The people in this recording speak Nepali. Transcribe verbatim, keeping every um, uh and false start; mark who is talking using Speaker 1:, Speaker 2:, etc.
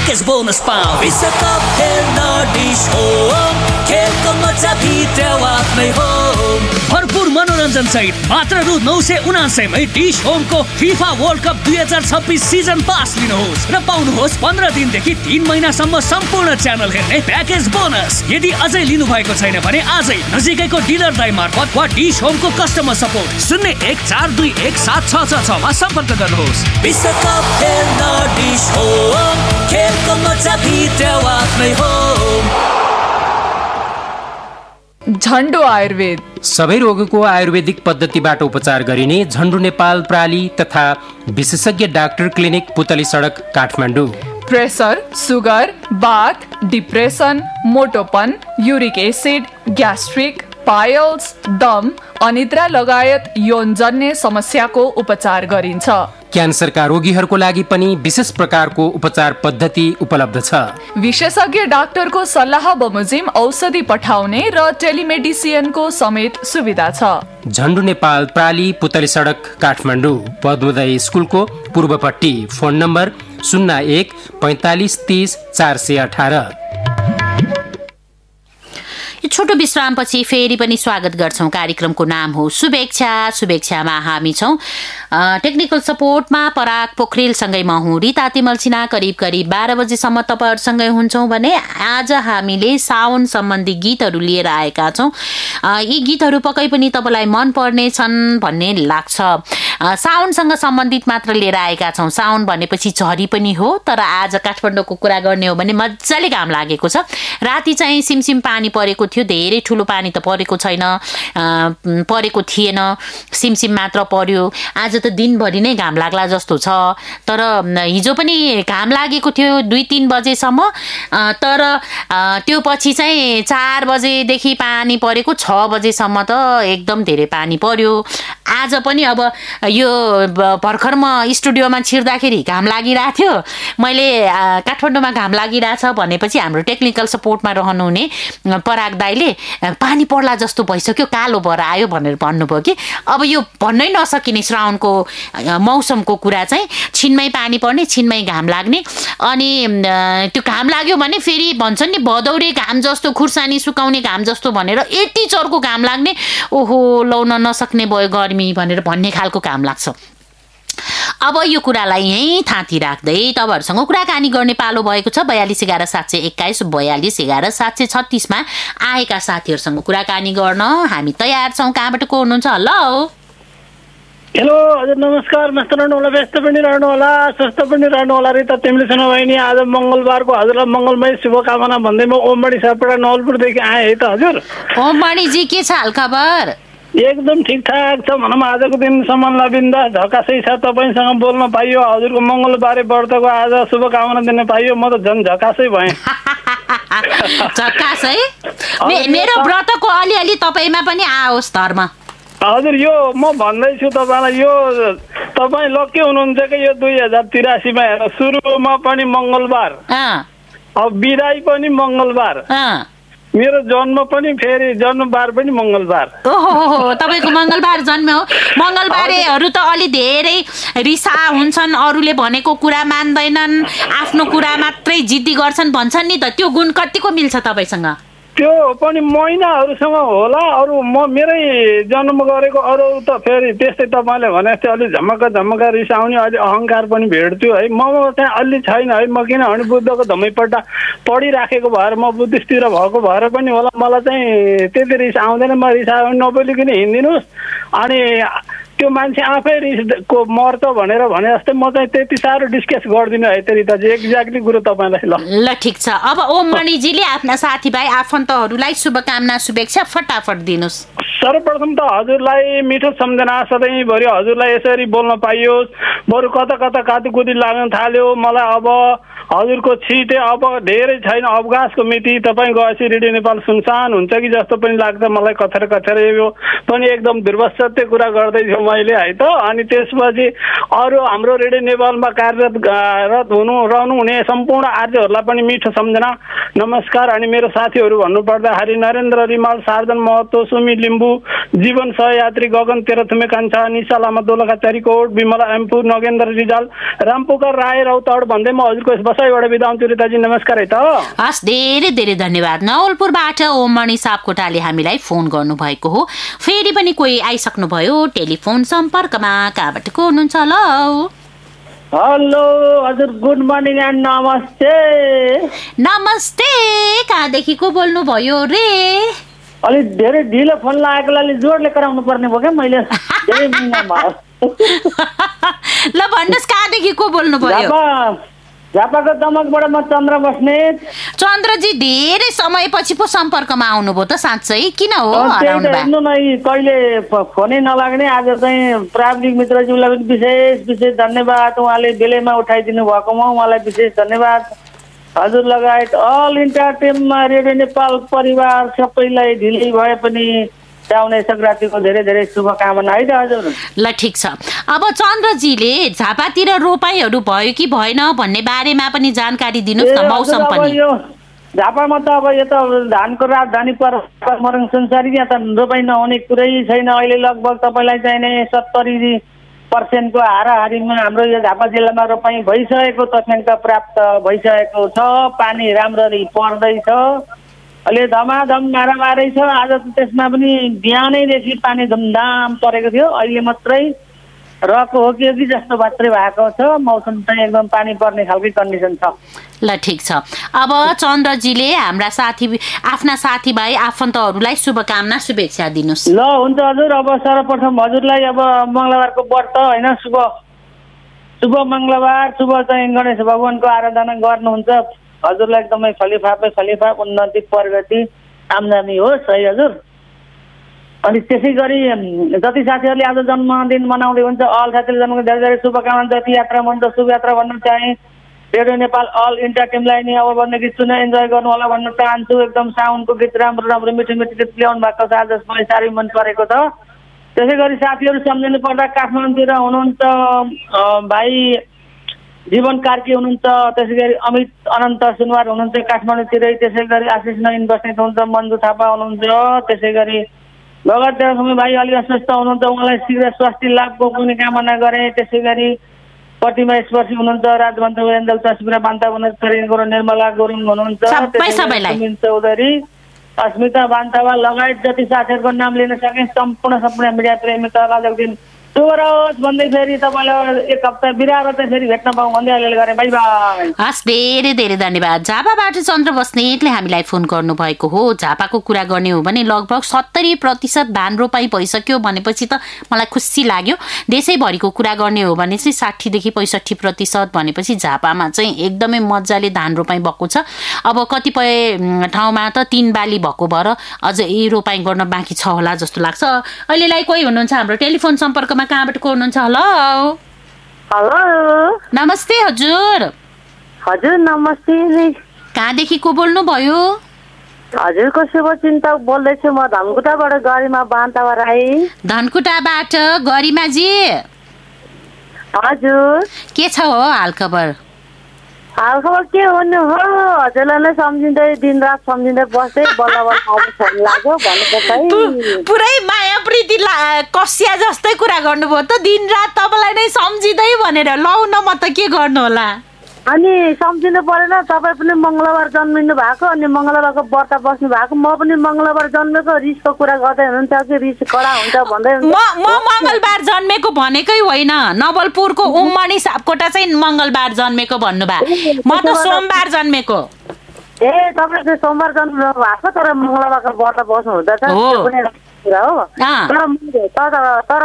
Speaker 1: प्याकेज बोनस पाऊ। विश्वकप खेल्न डिश होम, खेलको मजा भित्र आफ्नै होम। भरपूर मनोरञ्जन सहित मात्र रु नौ सय उनासयमै डिश होमको फिफा वर्ल्ड कप दुई हजार छब्बिस सिजन पास लिनुहोस् र पाउनुहोस् पन्ध्र दिनदेखि तीन महिनासम्म सम्पूर्ण च्यानल हेर्ने प्याकेज बोनस। यदि अझै लिनु भएको छैन भने आजै नजिकैको डिलर दाइ मार्फत वा डिश होमको कस्टमर सपोर्ट शून्य एक चार दुई एक सात छ छ छमा सम्पर्क गर्नुहोस्। विश्वकप खेल्न डिश होम, खेलको मजा भित्र आफ्नै होम।
Speaker 2: झन्डु आयुर्वेद
Speaker 3: सबै रोगको आयुर्वेदिक पद्धतिबाट उपचार गरिने झन्डु नेपाल प्राली तथा विशेषज्ञ डाक्टर क्लिनिक पुतली सडक काठमाडौँ।
Speaker 2: प्रेसर, सुगर, बाथ, depression, मोटोपन, uric acid, gastric, piles, दम, अनिद्रा लगायत यौनजन्य समस्याको उपचार गरिन्छ।
Speaker 3: क्यान्सरका रोगीहरूको लागि पनि विशेष प्रकारको उपचार पद्धति उपलब्ध छ।
Speaker 2: विशेषज्ञ डाक्टरको सल्लाह बमोजिम औषधि पठाउने र टेलिमेडिसिनको समेत सुविधा छ।
Speaker 3: झन्डु नेपाल प्राली पुतली सडक काठमाडौँ, पद्मोदय स्कुलको पूर्वपट्टि। फोन नम्बर शून्य एक पैँतालिस तिस चार सय अठार।
Speaker 4: छोटो विश्रामपछि फेरि पनि स्वागत गर्छौं। कार्यक्रमको नाम हो शुभेच्छा। शुभेच्छामा हामी छौं टेक्निकल सपोर्टमा पराग पोखरेलसँगै म हुँ रिता तिमल सिन्हा। करिब करिब बाह्र बजेसम्म तपाईँहरूसँगै हुन्छौँ भने आज हामीले साउन सम्बन्धी गीतहरू लिएर आएका छौँ। यी गीतहरू पक्कै पनि तपाईँलाई मन पर्ने छन् भन्ने लाग्छ। साउनसँग सम्बन्धित मात्र लिएर आएका छौँ। साउन भनेपछि झरी पनि हो, तर आज काठमाडौँको कुरा गर्ने हो भने मजाले घाम लागेको छ। राति चाहिँ सिमसिम पानी परेको थियो, धेरै ठुलो पानी त परेको छैन, परेको थिएन, सिमसिम मात्र पर्यो। आज त दिनभरि नै घाम लाग्ला जस्तो छ, तर हिजो पनि घाम लागेको थियो दुई तीन बजेसम्म, तर त्यो पछि चाहिँ चार बजेदेखि पानी परेको छ बजेसम्म त एकदम धेरै पानी पर्यो। आज पनि अब यो भर्खर म स्टुडियोमा छिर्दाखेरि घाम लागिरहेको थियो। मैले काठमाडौँमा घाम लागिरहेछ भनेपछि हाम्रो टेक्निकल सपोर्टमा रहनुहुने पराग दाइले पानी पर्ला जस्तो भइसक्यो, कालो भएर आयो भनेर भन्नुभयो कि अब यो भन्नै नसकिने श्रावणको मौसमको कुरा चाहिँ छिनमै पानी पर्ने, छिनमै घाम लाग्ने। अनि त्यो घाम लाग्यो भने फेरि भन्छन् नि भदौरे घाम जस्तो, खुर्सानी सुकाउने घाम जस्तो भनेर यति चर्को घाम लाग्ने, ओहो लाउन नसक्ने भयो गर्मी भनेर भन्ने खालको घाम लाग्छ। अब यो कुरालाई यहीँ थाँती राख्दै तपाईँहरूसँग कुराकानी गर्ने पालो भएको छ। बयालिस एघार सात सय एक्काइस बयालिस एघार सात सय छत्तिसमा आएका साथीहरूसँग कुराकानी गर्न हामी तयार छौँ। कहाँबाट को हुनुहुन्छ? हेलो
Speaker 5: हेलो हजुर नमस्कार। व्यस्त रहनु होला, व्यस्त पनि रहनु होला, स्वस्थ पनि रहनु होला। रिता तिमीले सुन बहिनी, आज मङ्गलबारको हजुरलाई मङ्गलमय शुभकामना भन्दै म ओमबाडी सापडा नवलपुरदेखि आएँ है त हजुर।
Speaker 4: ओमबाडीजी के छ हालखबर?
Speaker 5: एकदम ठिकठाक छ भनौँ। आजको दिनसम्म बिन्दा झकासै छ। तपाईँसँग बोल्न पाइयो, हजुरको मङ्गलबारे व्रतको आज शुभकामना दिन पाइयो, म त झन् झकासै भएँ।
Speaker 4: झकास है? मेरो व्रतको अलिअलि तपाईँमा पनि आओस् धर्म।
Speaker 5: हजुर यो म भन्दैछु तपाईँलाई, यो तपाईँ लक्की हुनुहुन्छ कि यो दुई हजार तिरासीमा हेर, सुरुमा पनि मङ्गलबार, अब बिदाई पनि मङ्गलबार, मेरो जन्म पनि फेरि जन्मबार पनि मङ्गलबार।
Speaker 4: ओहो तपाईँको मङ्गलबार जन्म हो। मङ्गलबारेहरू त अलि धेरै रिसा हुन्छन्, अरूले भनेको कुरा मान्दैनन्, आफ्नो कुरा मात्रै जिद्दी गर्छन् भन्छन् नि त, त्यो गुण कतिको मिल्छ तपाईँसँग?
Speaker 5: त्यो पनि महिनाहरूसँग होला, अरू म मेरै जन्म गरेको अरू त फेरि त्यस्तै तपाईँले भने जस्तै अलि झमक्क झमक्क रिसाउने, अलि अहङ्कार पनि भेट्थ्यो है। म चाहिँ अलि छैन है, म किनभने बुद्धको धमैपल्ट पढिराखेको भएर, म बुद्धिस्टतिर भएको भएर पनि होला, मलाई चाहिँ त्यति रिस आउँदैन। म रिसायो भने नबोलिकन हिँडिदिनुहोस्, अनि त्यो मान्छे आफै रिसको मर्छ भनेर भने जस्तै म चाहिँ त्यति साह्रो डिस्कस गर्दिनँ है। त्यही त एक्ज्याक्टली कुरो तपाईँलाई। ल
Speaker 4: ल ठिक छ। अब ओम मणिजीले आफ्ना साथीभाइ आफन्तहरूलाई शुभकामना शुभेच्छा फटाफट दिनुहोस्।
Speaker 5: सर्वप्रथम त हजुरलाई मिठो सम्झना, सधैँभरि हजुरलाई यसरी बोल्न पाइयोस्। बरु कता कता काटीकुटी लाग्न थाल्यो मलाई, अब हजुरको छिटे अब धेरै छैन, अवकाशको मिति। तपाईँ गएपछि रेडियो नेपाल सुनसान हुन्छ कि जस्तो पनि लाग्छ मलाई, कथर कथर यो पनि एकदम दुर्वसत्य कुरा गर्दै थियो मैले है त। अनि त्यसपछि अरू हाम्रो रेडियो नेपालमा कार्यरत रत हुनु रहनुहुने सम्पूर्ण आर्यहरूलाई पनि मिठो सम्झना, नमस्कार। अनि मेरो साथीहरू भन्नुपर्दाखेरि नरेन्द्र रिमाल, सार्जन महतो, सुमी लिम्बू, जीवन सहयात्री गगन तेह्रथुमे कान्छा, निशा लामा दोलखा चारीकोट, विमला एम्पु, नगेन्द्र रिजाल, रामपुकार राई रौतहट भन्दै म हजुरको यस बसाइबाट बिदा हुन्छु। रिताजी नमस्कार है त।
Speaker 4: हस्, धेरै धेरै धन्यवाद। नवलपुरबाट ओममणि सापकोटाले हामीलाई फोन गर्नुभएको हो। फेरि पनि कोही आइसक्नुभयो टेलिफोन सम्पर्कमा। कहाँबाट को हुनुहुन्छ? हेलो
Speaker 6: हेलो हजुर, गुड मर्निङ एन्ड नमस्ते।
Speaker 4: नमस्ते, कहाँदेखि को बोल्नु भयो रे?
Speaker 6: अलिक धेरै ढिलो फोन लागेकोले जोडले कराउनु पर्ने भयो क्या मैले। धेरै महिनामा
Speaker 4: ल भन्नुहोस्, कहाँदेखि को बोल्नु भयो?
Speaker 6: झापाको दमकबाट म चन्द्र बस्नेत।
Speaker 4: चन्द्रजी, धेरै समयपछि पो सम्पर्कमा आउनुभयो त, साँच्चै किन हो हराउनु भयो?
Speaker 6: हेर्नु न, कहिले फोनै नलाग्ने। आज चाहिँ प्राविधिक मित्रज्यूलाई पनि विशेष विशेष धन्यवाद। उहाँले बेलैमा उठाइदिनु भएकोमा उहाँलाई विशेष धन्यवाद। हजुर लगायत अल इन्टर टिममा रेडियो नेपाल परिवार सबैलाई ढिलै भए पनि आउने सङ्क्रान्तिको धेरै धेरै शुभकामना है त हजुर।
Speaker 4: ल ठिक छ। अब चन्द्रजीले झापातिर रोपाइहरू भयो कि भएन भन्ने बारेमा पनि जानकारी दिनुहोस् न, मौसम पनि।
Speaker 6: झापामा त अब यो त धानको राजधानी मरङ संसारी, यहाँ त रोपाइ नहुने कुरै छैन। अहिले लगभग तपाईँलाई चाहिने सत्तरी पर्सेन्टको हाराहारीमा हाम्रो यो झापा जिल्लामा रोपाइ भइसकेको तथ्याङ्क प्राप्त भइसकेको छ। पानी राम्ररी पर्दैछ, अहिले धमाधम मारामारै छ। आज त्यसमा पनि बिहानैदेखि पानी धुमधाम परेको थियो, अहिले मात्रै रहेको हो कि कि जस्तो मात्रै भएको छ। मौसम चाहिँ एकदम पानी पर्ने खालको कन्डिसन छ।
Speaker 4: ल ठिक छ। अब चन्द्रजीले हाम्रा साथी आफ्ना साथीभाइ आफन्तहरूलाई शुभकामना शुभेच्छा दिनुहोस्।
Speaker 6: ल हुन्छ हजुर। अब सर्वप्रथम हजुरलाई अब मङ्गलबारको व्रत होइन, शुभ शुभ मङ्गलबार, शुभ चाहिँ गणेश भगवानको आराधना गर्नुहुन्छ। हजुरलाई एकदमै खलिफापै खलिफा, उन्नति प्रगति आमदानी होस् है हजुर। अनि त्यसै गरी जति साथीहरूले आज जन्मदिन मनाउँदै हुन्छ, अल साथीहरूले जन्मको धेरै धेरै शुभकामना। जति यात्रा मन शुभ यात्रा भन्न चाहे रेडियो नेपाल अल इन्टर टिमलाई नि अब भन्ने गीत सुनेर इन्जोय गर्नु होला भन्न चाहन्छु। एकदम साउन्डको गीत राम्रो राम्रो मिठो मिठो गीत ल्याउनु भएको छ, आज मलाई साह्रै मन परेको छ। त्यसै गरी साथीहरू सम्झिनु पर्दा काठमाडौँतिर हुनुहुन्छ भाइ जीवन कार्की हुनुहुन्छ, त्यसै गरी अमित अनन्त सुनवार हुनुहुन्छ काठमाडौँतिरै, त्यसै गरी आशिष नयन बस्नेत हुनुहुन्छ, मन्जु थापा हुनुहुन्छ, त्यसै गरी भगत देवसमी भाइ अलि अस्वस्थ हुनुहुन्छ, उहाँलाई शीघ्र स्वास्थ्य लाभको पनि कामना गरे। त्यसै गरी प्रतिमा स्पर्शी हुनुहुन्छ, राजवन्त वीरेन्द्र तस्बिरा बान्ता हुनुहुन्छ, गुरु निर्मला गुरुङ हुनुहुन्छ, सुमिन चौधरी, अस्मिता बान्तावा लगायत जति साथीहरूको नाम लिन सके सम्पूर्ण सम्पूर्ण मिडिया प्रेमीका दिन शुभरहोस् भन्दै फेरि तपाईँलाई एक हप्ता बिराएर चाहिँ फेरि भेट्न पाऊँ भन्दै अहिले गरेँ। By by.
Speaker 4: हस्, धेरै धेरै धन्यवाद। झापाबाट चन्द्र बस्नेतले हामीलाई फोन गर्नुभएको हो। झापाको कुरा गर्ने हो भने लगभग सत्तरी प्रतिशत धान रोपाइ भइसक्यो भनेपछि त मलाई खुसी लाग्यो। देशैभरिको कुरा गर्ने हो भने चाहिँ साठीदेखि पैँसठी प्रतिशत भनेपछि झापामा चाहिँ एकदमै मजाले धान रोपाइ भएको छ। अब कतिपय ठाउँमा त तीन बाली भएको भएर अझ यी रोपाइ गर्न बाँकी छ होला जस्तो लाग्छ। अहिलेलाई कोही हुनुहुन्छ हाम्रो टेलिफोन सम्पर्कमा? कहाँबाट को हुनुहुन्छ? हेलो
Speaker 7: हेलो
Speaker 4: नमस्ते हजुर।
Speaker 7: हजुर नमस्ते।
Speaker 4: कहाँदेखि को बोल्नु भयो?
Speaker 7: हजुरको शुभचिन्तक बोल्दैछु म, धनकुटाबाट गरिमा बान्तावा राई।
Speaker 4: धनकुटाबाट गरिमाजी,
Speaker 7: हजुर
Speaker 4: के छ हो हालखबर?
Speaker 7: हालखबर के हुनु हो, हजुरलाई नै सम्झिँदै दिनरात सम्झिँदै बस्दै बल्ल बल्ल आज फोन लाग्यो भन्नु।
Speaker 4: पुरै माया प्रीति कसिया जस्तै कुरा गर्नुभयो त, दिनरात तपाईँलाई नै सम्झिँदै भनेर। लौ न, म त के गर्नु होला।
Speaker 7: अनि सम्झिनु परेन, तपाईँ पनि मङ्गलबार जन्मिनु भएको अनि मङ्गलबारको व्रत बस्नु भएको, म पनि मङ्गलबार जन्मेको रिसको कुरा गर्दै हुनुहुन्छ कि रिस कडा हुन्छ भन्दै।
Speaker 4: म म मङ्गलबार जन्मेको भनेकै होइन, नवलपुरको ओममणि सापकोटा चाहिँ मङ्गलबार जन्मेको भन्नुभयो, म त सोमबार जन्मेको।
Speaker 7: ए तपाईँ चाहिँ सोमबार जन्मिनु भएको तर मङ्गलबारको व्रत बस्नु हुँदछ हो। तर तर